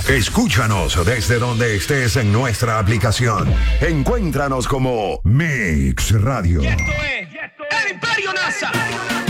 Escúchanos desde donde estés en nuestra aplicación. Encuéntranos como Mix Radio. Y esto es el Imperio NASA.